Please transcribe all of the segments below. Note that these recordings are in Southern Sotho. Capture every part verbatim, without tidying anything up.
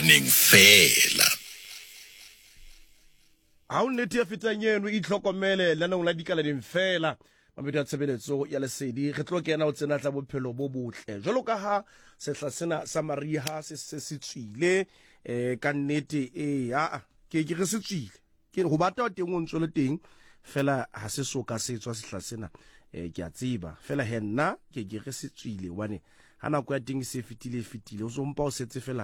ning fela ha o nnete ya fetang eno e itlhokomele lanong la dikala ding fela mamedu a tshebeletso ya lesedi re tlo kena o tsena tsa bophelo bo botle jalo ka ha sehla sena sa mariha se se se tswile eh ka nnete e ya ke ke re se tswile ke ho bata teng o ntso le teng fela ha se soka se tswa sehla sena eh ke a tseba fela he nna ke ke re se tswile wane hana go ya teng se fitile fitile o so mpa o setse fela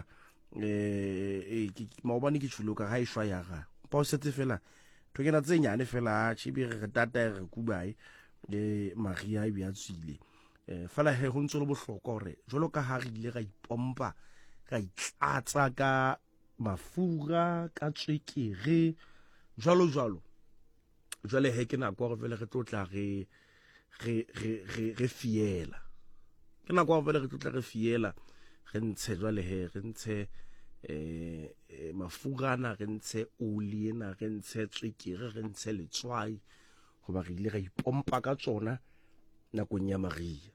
eh ke maobane ke tshuluka ha e shwa ya ga pa o setse fela to kena tse nyane fela chibi re tata re kubai le maria e bya tswile eh fela he ho ntso le bohlokwa hore jolo ka ha re ile ga ipompa ga itlatsa ka mafura ka tswekere jalo jalo jale he ke na go re vele re tlotla re re re re fiela ke na go vele re tlotla re fiela re ntshe jale he re ntshe eh mafurana re ntshe oli ena re ntshe tswekere re ntshe letswai go ba re ile ga ipompa ka tsona nakong ya maria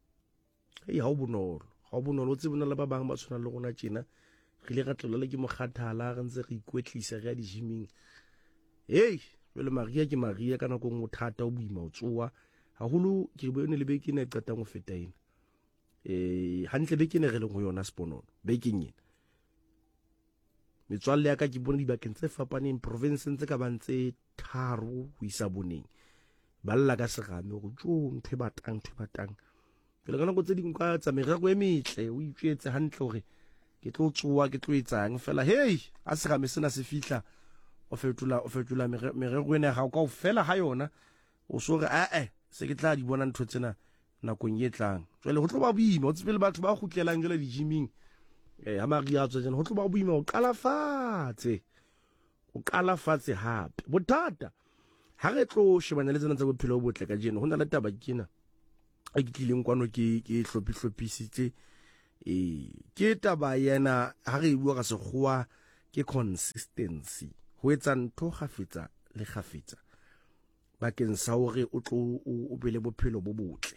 e ha o bonolo ha o bonolo tse bona le ba bang ba tshwana le rona tjena re ile ga tlolela ke mokgathala re ntse re ikwetlisa re ya di gyming hey le maria ke maria kana go ngo thata o boima o tsoa haholo ke re bone le be ke ne qeta go feta ena eh hantle be ke ne re le go yona sponono be ke nyena metswalle ya ka ke bona dibakeng tse fapaneng provinceng tse ka bantse tharo ho isa boneng balla ka segame go tjo ntwe batang ntwe batang ke le kana go tse ding ka tsa merego e metle o itjetse hantle hore ke tlo tsoa ke tlo etsang fela hey a segame sena se fihla o fetula o fetula merego ena ga o ka o fela ha yona o so re a eh se ke tla di bona ntho tsena nakong e tlang jwale go tlo ba boima o tsebele batho ba gutlelang jole di gyming eh ha maria tswa jana go tlo ba boima o qala fatshe o qala fatshe hape bothata ha re tlo shebana le tsena tsa bophelo bo botle ka jeno ho na le taba kena a ke tlileng kwano ke ke hlophi hlophisitse eh ke taba yana ha re bua ka segwa ke consistency ho etsa ntho gafetsa le gafetsa bakeng sa hore o tlo o bele bophelo bo botle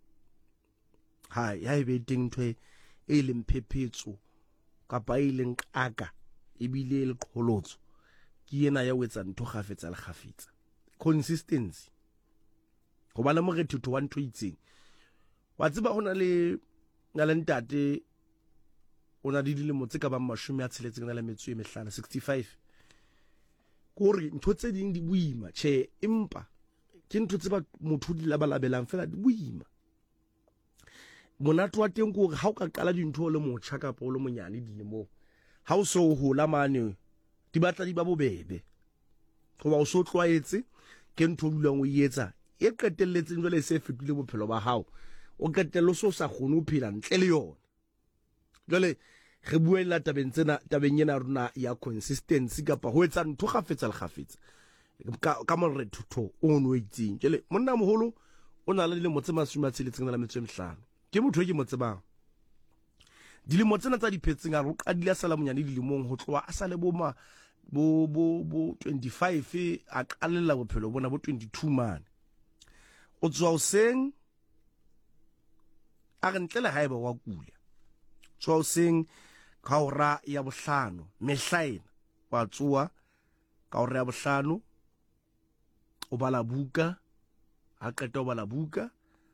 ha ya e be teng ntho e leng phephetso kapa e leng qaka e bile le qholotso ke ena ya o etsa ntho gafetsa le gafetsa consistency go ba le morethetho wa ntho itseng wa tseba hona le na le ntate ona di dilemo tse ka bang mashome a tsheletseng na le metso e mehlano sixty-five gore ntho tse ding di buima che empa ke ntho tse ba motho di labalabelang fela di buima monato wa teng gore ha o ka qala dintho le motjha ka polo monyane dilemo ha o so hola mane di batla di ba bobebe go ba o so tlwaetse ke ntho dulang o etsa e qetelletseng jwale se fetile bophelo ba hao o qetelle so sa khone o phela ntle le yona jwale re buela tabeng tsena tabeng ena rona ya consistency kapa ho etsa ntho gafetsa le gafetsa ka ka mo re thutho o no itseng jwale monna moholo o na le le motse masuma tsheletseng na metso e mehlano ke motho e ke mo tsebang dilemo tsena tsa diphetseng a re o qadile sala monyane dilemong ho tloa a sa le bo ma bo bo bo twenty-five a qalella bophelo bona bo twenty-two man o tswa o seng a re ntle le haeba wa kula tswa o seng ka hora ya bohlano mehlaena wa tsoa ka hora ya bohlano o bala buka ha qeta o bala buka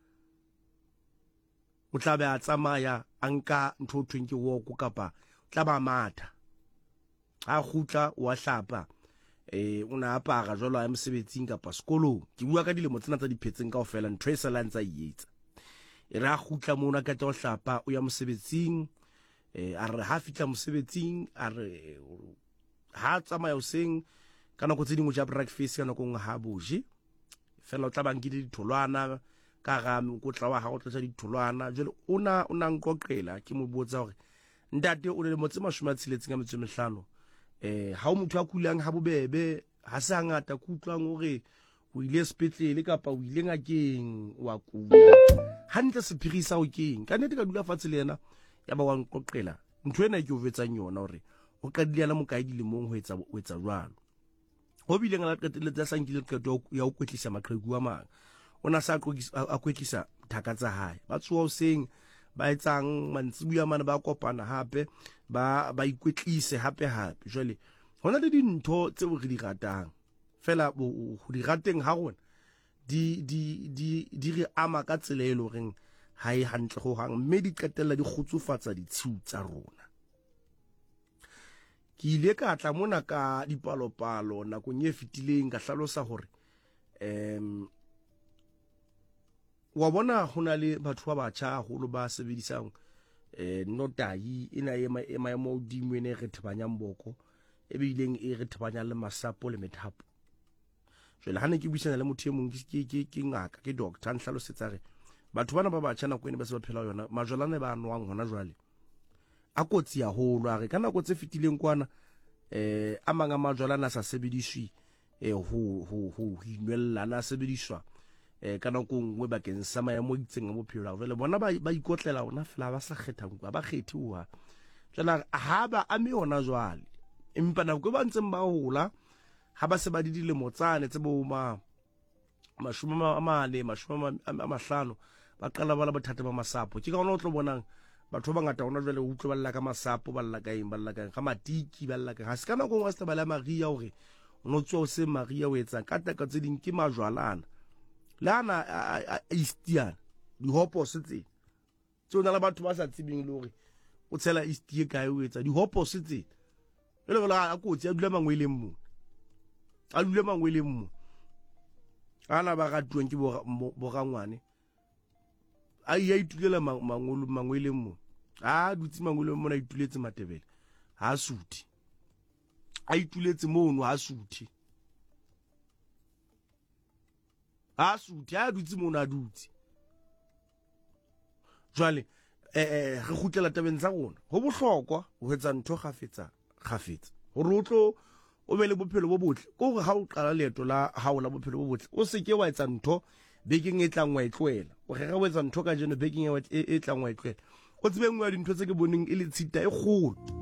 o tla be a tsamaya anka ntho thweng ke walk kapa tla ba matha a khutla wa hlapa eh una apara jwalo a mosebetsing kapa sekolong ke bua ka dilemo tsena tsa diphetseng kaofela ntho e sala ntsa ietsa e ra khutla mona ka tlo hlapa o ya mosebetsing eh a re ha fitla mosebetsing a re ha tsamaya o seng kana go tsedingo ja breakfast kana go ha boje fela o tla bang ke ditholwana ka ga go tla wa ha go tla ditholwana jwale ona ona nkoqela ke mo botsa hore ntate o le motse mashome a tsheletseng a metso e mehlano eh ha o motho a kulang ha bobebe ha se ngata kutlwang hore o ile sepetlele kapa o ile ngakeng wa kula hantle sephirisa o keng ka nnete ka dula fatshe le yena ya ba wa nkoqela ntho ena ke o vetsang yona hore o ka dilela mokaedi le mong ho etsa o etsa jwalo ho bile ngala qetelletse sa nkile qeto ya o kwetlisa maqheku a mang ona sa a kwetlisa thaka tsa hae ba tsoa o seng ba etsang mantsibuya mana ba kopana hape ba ba ikwetlise hape hape. Jwale hona le dintho tseo re di ratang fela go di rateng ha rona di di di di re ama ka tsela e le reng ha e hantle go hang, mme di qetella di khutsufatsa ditshiu tsa rona. Ke ile ka tla mona ka dipalopalo nakong e fetileng ka hlalosa hore em wa bona hona le batho ba batjha haholo ba sebedisang eh notai ena e maemo hodimo ene re thebanyang boko e bileng e re thebanyang le masapo le methapo. Jwale hane ke buisana le motho e mong ke ke ke ngaka ke doctor nhlalosetsa re batho bana ba batjha nako ene ba se ba phela yona majwalane ba nwang hona jwale a kotsi haholo a re kana go tse fetileng kwana eh a manga majwalana sa sebediswi eh ho ho ho hinwella na sebediswa eh kana go ngwe bakeng sa maemo itseng a bophelo jwale bona ba ba ikotlela ona fela ba sa kgethang ba kgethiwa jwale ha ba ame ona jwale empa nako ba ntseng ba hola ha ba se ba di dilemo tsane tse bo ma mashome a mane mashome a mahlano ba qala ba la bothata ba masapo ke ka ona o tlo bonang batho ba ngata ona jwale utlwe ba lla ka masapo ba lla ka eng ba lla ka ga matiki ba lla ka ha se kana go wa se ba la Maria hore no tswa o se Maria o etsa ka taka tse ding ke majwalana lana Eastian di hopo se tse tsona la batho ba sa tsebeng le hore o tshela Eastie ka e o etsa di hopo se tse le le a kotsi a dula mangweleng mo a dula mangweleng mo ana ba ga tueng ke bo rangwane a ya itulela mangolo mangweleng mo a dutse mangweleng mo na ituletse Matebele ha suthi a ituletse mono ha suthi ha suthi a dutse mono a dutse jwale eh re khutlela tabeng tsa rona ho bohlokwa ho etsa ntho khafetsa khafetsa hore o tlo o be le bophelo bo botle ko gore ha o qala leeto la ha o la bophelo bo botle o se ke wa etsa ntho bekeng e tlang wa itlwela o re ga o etsa ntho ka jeno bekeng e tlang wa itlwela o tsebe ngwe ya dintho tse ke boneng e le tshita e kgolo